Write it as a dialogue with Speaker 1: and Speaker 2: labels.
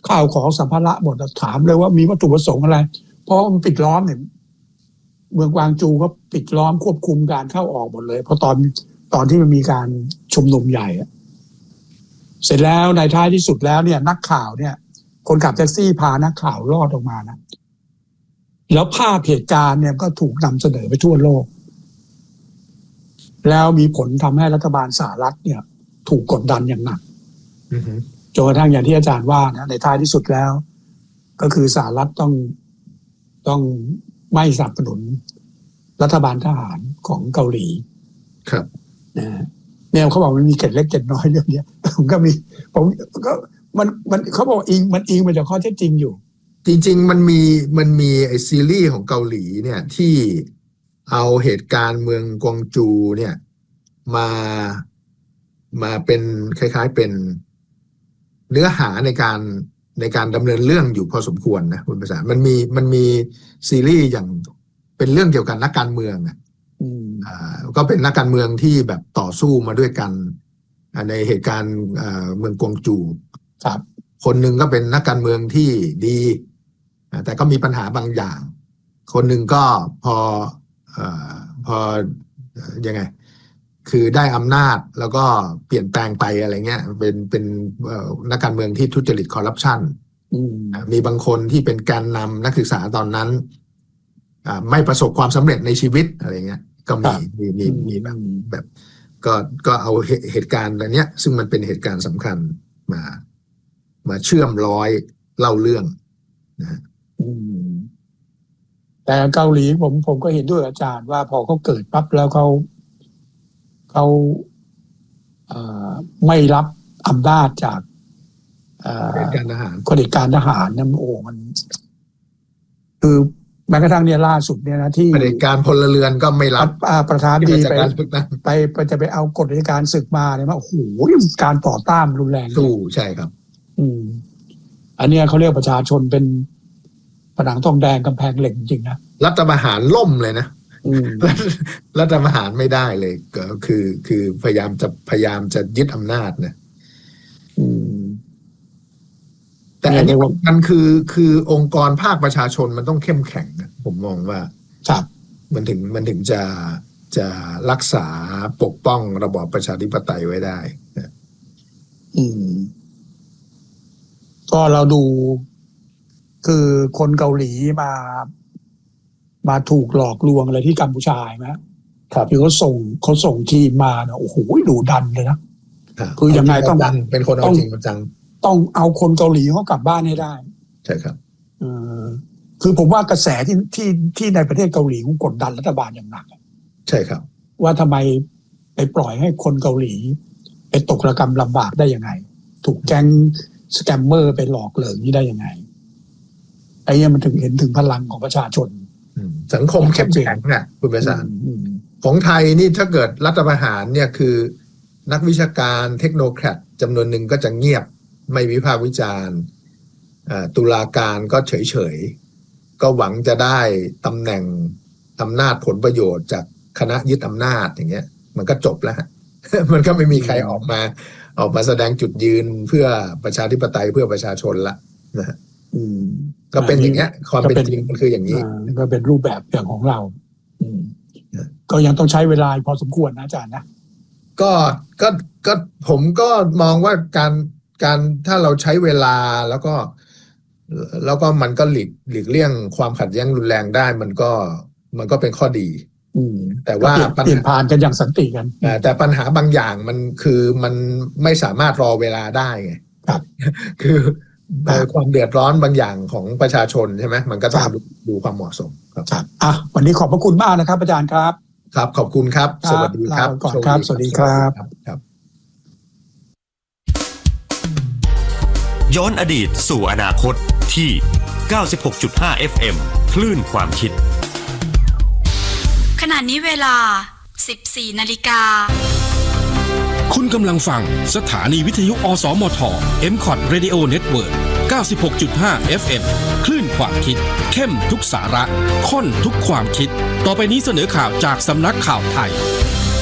Speaker 1: ข้าวของสัมภาระหมดถามเลยว่ามีวัตถุประสงค์อะไรเพราะมันปิดล้อมเนี่ยเมืองกวางจูก็ปิดล้อมควบคุมการเข้าออกหมดเลยเพราะตอนที่มันมีการชุมนุมใหญ่เสร็จแล้วในท้ายที่สุดแล้วเนี่ยนักข่าวเนี่ยคนขับแท็กซี่พานักข่าวรอดออกมานะแล้วภาพเหตุการณ์เนี่ยก็ถูกนำเสนอไปทั่วโลกแล้วมีผลทำให้รัฐบาลสหรัฐเนี่ยถูกกดดันอย่างหนักจนกระทั่งอย่างที่อาจารย์ว่านะในท้ายที่สุดแล้วก็คือสหรัฐต้องไม่สนับสนุนรัฐบาลทหารของเกาหลี
Speaker 2: ครับ
Speaker 1: เนี่ยเขาบอกมันมีเกร็ดเล็กเกร็ดน้อยเรื่องนี้ผมก็มันเขาบอกมันอิงมาจากข้อเท็จจริงอยู่
Speaker 2: จริงๆมันมีไอซีรีส์ของเกาหลีเนี่ยที่เอาเหตุการณ์เมืองกวางจูเนี่ยมาเป็นคล้ายๆเป็นเนื้อหาในการดำเนินเรื่องอยู่พอสมควรนะคุณประสานมันมีซีรีส์อย่างเป็นเรื่องเกี่ยวกับนักการเมืองก็เป็นนักการเมืองที่แบบต่อสู้มาด้วยกันในเหตุการณ์เมืองกวางจู
Speaker 1: ครับ
Speaker 2: คนหนึ่งก็เป็นนักการเมืองที่ดีแต่ก็มีปัญหาบางอย่างคนหนึ่งก็พอยังไงคือได้อำนาจแล้วก็เปลี่ยนแปลงไปอะไรเงี้ยเป็นนักการเมืองที่ทุจริตคอร์รัปชันมีบางคนที่เป็นแกนนำนักศึกษาตอนนั้นไม่ประสบความสำเร็จในชีวิตอะไรเงี้ยก็มีแบบก็เอาเหตุการณ์อันเนี้ยซึ่งมันเป็นเหตุการณ์สำคัญมาเชื่อมร้อยเล่าเรื่องนะ
Speaker 1: แต่เกาหลีผมก็เห็นด้วยอาจารย์ว่าพอเขาเกิดปั๊บแล้วเขาไม่รับอำนาจจาก
Speaker 2: เผด็จการทหาร
Speaker 1: นั่นโอ้มันคือแม้กระทั่งเนี่ยล่าสุดเนี่ยนะที่
Speaker 2: เผด็จการพลเรือนก็ไม่รับ
Speaker 1: ประธานดีไปจะไปเอากฎอัยการศึกมาเนี่ยว่าโอ้โหการต่อต้านรุนแรง
Speaker 2: สู้ใช่ครับ
Speaker 1: อันนี้เขาเรียกประชาชนเป็นผนังทองแดงกำแพงเหล็กจริงๆนะ
Speaker 2: รัฐประหารล่มเลยนะรัฐประหารไม่ได้เลยก็คือพยายามจะยึดอำนาจนะแต่อันนี้มันคือองค์กรภาคประชาชนมันต้องเข้มแข็งนะผมมองว่ามันถึงจะรักษาปกป้องระบอบประชาธิปไตยไว้ได้นะ
Speaker 1: ก็เราดูคือคนเกาหลีมาถูกหลอกลวงอะไรที่กัมพูชาไหมครับคือเขาส่งทีมมานะโอ้โหดูดันเลยนะคือยังไงต้อง
Speaker 2: เป็นคนเอาจริงจัง
Speaker 1: ต้องเอาคนเกาหลีเขากลับบ้านให้ได้
Speaker 2: ใช่ครับ
Speaker 1: คือผมว่ากระแสที่ในประเทศเกาหลีกดดันรัฐบาลอย่างหนัก
Speaker 2: ใช่ครับ
Speaker 1: ว่าทำไมไปปล่อยให้คนเกาหลีไปตกระกำลำบากได้ยังไงถูกแก๊งสแกมเมอร์ไปหลอกเหลิงนี่ได้ยังไงไอ้เนี่ยมันถึงเห็นถึงพลังของประชาชน
Speaker 2: สังคมเข้มแข็งน่ะคุณประสานของไทยนี่ถ้าเกิดรัฐประหารเนี่ยคือนักวิชาการเทคโนแครตจำนวนหนึ่งก็จะเงียบไม่วิพากษ์วิจารณ์ตุลาการก็เฉยๆก็หวังจะได้ตำแหน่งอำนาจผลประโยชน์จากคณะยึดอำนาจอย่างเงี้ยมันก็จบแล้ว มันก็ไม่มีใครออกมาแสดงจุดยืนเพื่อประชาธิปไตยเพื่อประชาชนละนะก็เป็นอย่างเงี้ยความเป็นจริงมันคืออย่างนี้
Speaker 1: ก็เป็นรูปแบบอย่างของเราก็ยังต้องใช้เวลาพอสมควรนะอาจารย์นะ
Speaker 2: ก็ผมก็มองว่าการถ้าเราใช้เวลาแล้วก็มันก็หลีกเลี่ยงความขัดแย้งรุนแรงได้มันก็เป็นข้อดีแต่ว่า
Speaker 1: เปลี่ยนผ่านกันอย่างสันติกัน
Speaker 2: แต่ปัญหาบางอย่างมันไม่สามารถรอเวลาได้ไง
Speaker 1: ครับ
Speaker 2: คือความเดือดร้อนบางอย่างของประชาชนใช่ไหมมันก็ต้องดูความเหมาะสม
Speaker 1: ครับวันนี้ขอบพระคุณมากนะครับอาจารย์ครับ
Speaker 2: ครับขอบคุณครับสวัสดีครับ
Speaker 1: ก่อนครับสวัสดีครับ
Speaker 3: ย้อนอดีตสู่อนาคตที่ 96.5 FM คลื่นความคิด
Speaker 4: ขณะนี้เวลา 14 นาฬิกา
Speaker 5: คุณกำลังฟังสถานีวิทยุอสมท MCOT Radio Network 96.5 FM คลื่นความคิดเข้มทุกสาระข้นทุกความคิดต่อไปนี้เสนอข่าวจากสำนักข่าวไทย